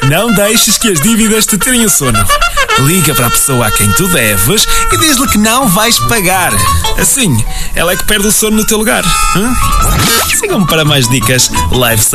Não deixes que as dívidas te tirem o sono. Liga para a pessoa a quem tu deves e diz-lhe que não vais pagar. Assim, ela é que perde o sono no teu lugar. Sigam-me para mais dicas. Live